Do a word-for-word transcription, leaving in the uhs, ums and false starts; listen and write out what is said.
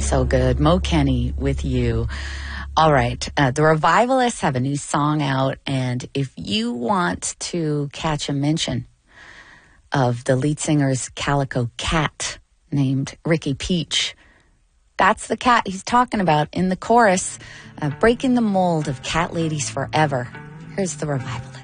So good. Mo Kenny with you. All right. Uh, the Revivalists have a new song out, and if you want to catch a mention of the lead singer's calico cat named Ricky Peach, that's the cat he's talking about in the chorus, uh, breaking the mold of cat ladies forever. Here's the Revivalists.